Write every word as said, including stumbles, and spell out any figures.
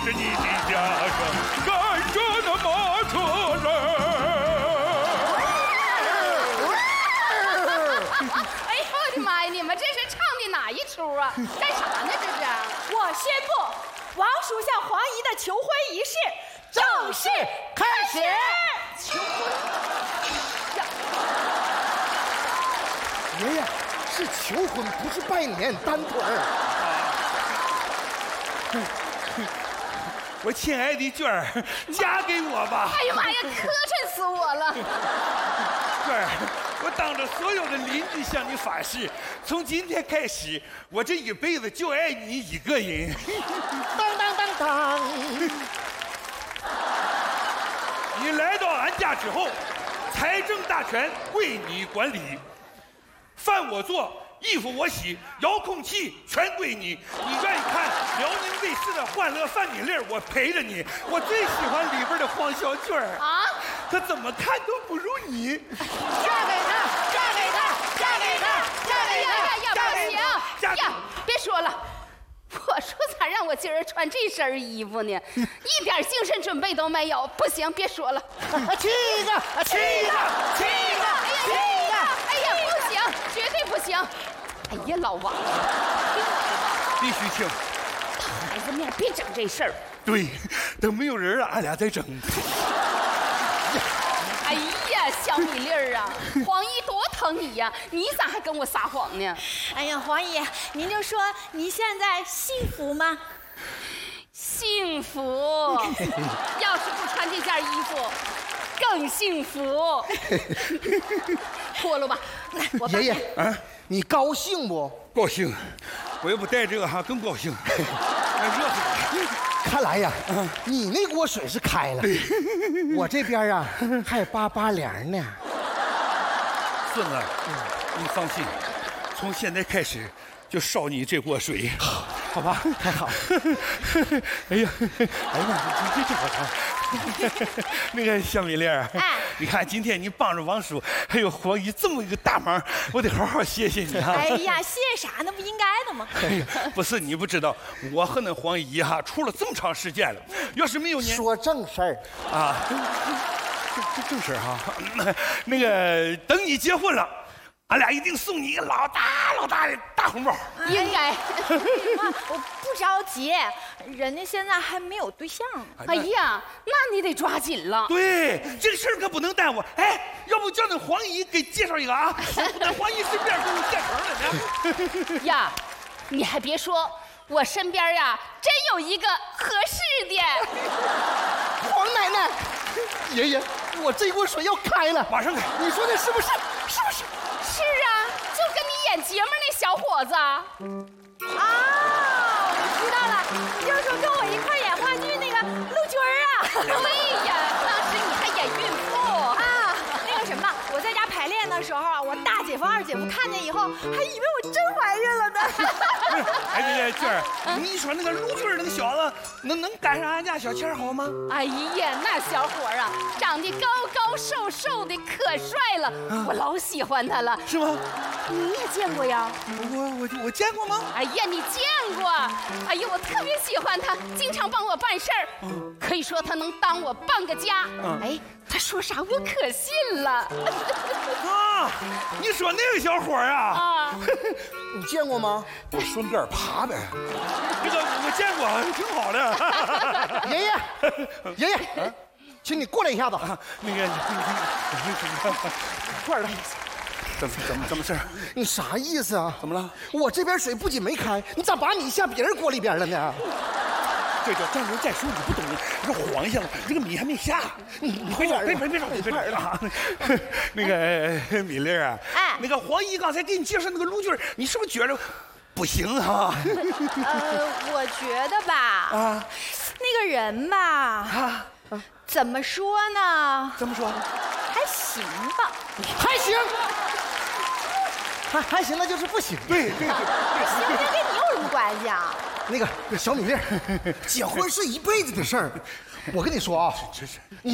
是你的家乡，赶着那马车来。 哎呦我的妈呀！你们这是唱的哪一出啊？干啥呢？这是？ 我宣布，王属下黄姨的求婚仪式正式开始。 求婚？ 爷爷，是求婚，不是拜年，单腿儿。 我亲爱的娟儿，嫁给我吧！ 哎呀妈呀，磕碜死我了！ 娟儿，我当着所有的邻居向你发誓，从今天开始，我这一辈子就爱你一个人。 当当当当！ 你来到俺家之后，财政大权归你管理，饭我做，衣服我洗，遥控器全归你。你愿意看辽宁卫视的《欢乐饭米粒》，我陪着你。我最喜欢里边的黄小娟儿啊， 可怎么看都不如你。 嫁给他，嫁给他，嫁给他，嫁给他， 呀呀呀！不行嫁给呀！别说了，我说咋让我今儿穿这身衣服呢？一点精神准备都没有。不行，别说了。 七个，七个，七个，七个！ 哎呀，不行，绝对不行！哎呀，老王， 必须听。 孩子面别整这事儿。 对，等没有人了，俺俩再整。 哎呀，小米粒儿啊，黄姨多疼你呀！你咋还跟我撒谎呢？ 哎呀，黄姨，您就说您现在幸福吗？ 幸福。要是不穿这件衣服，更幸福。脱了吧，来，我帮你。 爷爷， 啊， 你高兴不？ 高兴，我要不带这个哈更高兴。热死我！ 看来呀，你那锅水是开了，我这边啊还扒扒凉呢。 孙子，你放心，从现在开始就烧你这锅水，好吧？ 太好。 哎呀，哎呀妈，这这好疼。那个小米粒儿， 哎， 你看今天你帮着王叔还有黄姨这么一个大忙，我得好好谢谢你啊！ 哎呀，谢谢啥？那不应该的吗？ 哎呀，不是你不知道，我和那黄姨哈处了这么长时间了，要是没有你说正事儿啊，这这正事儿哈，那那个等你结婚了。俺俩一定送你一个老大老大的大红包， 应该。 妈，我不着急，人家现在还没有对象呢。 哎呀，那你得抓紧了。 对，这个事儿可不能耽误。哎，要不叫那黄姨给介绍一个啊？那黄姨顺便给我建成了呢。 呀，你还别说，我身边呀真有一个合适的。 黄奶奶，爷爷，我这锅水要开了， 马上开！ 你说的是不是？是不是？ 是啊，就跟你演节目那小伙子。 啊，我知道了，你就是说跟我一块演话剧那个陆军儿啊？ 对呀，当时你还演孕妇啊，那个什么，我在家排练的时候啊，我大姐夫、二姐夫看见以后，还以为我真怀孕了呢。 哎，那个娟儿，你说那个陆军那个小子，能能赶上俺家小钱好吗？ 哎呀，那小伙儿啊，长得高高瘦瘦的，可帅了，我老喜欢他了。 是吗？ 你也见过呀？ 我我我见过吗？ 哎呀，你见过？哎呀，我特别喜欢他，经常帮我办事儿，可以说他能当我半个家。哎，他说啥我可信了。 啊，你说那个小伙儿啊？ 啊， 你见过吗？ 我顺便爬呗。这个我见过，挺好的。 爷爷，爷爷，请你过来一下子。 啊，那个， 快来！ 怎么怎么怎么事儿？ 你啥意思啊？ 怎么了？ 我这边水不仅没开，你咋把你下别人锅里边了呢？ 这叫站着再说，你不懂。你说黄一下了，这个米还没下。你你别别别别着急，别着急啊！那个米粒啊， 哎， 那个黄姨刚才给你介绍那个陆军，你是不是觉得不行啊？ 呃，我觉得吧， 啊， 那个人吧， 啊， 怎么说呢？ 怎么说？ 还行吧。 还行，还还行，那就是不行。 对对对， 行不行跟你有什么关系啊？ 那个小米粒儿，结婚是一辈子的事儿。我跟你说啊， 真是。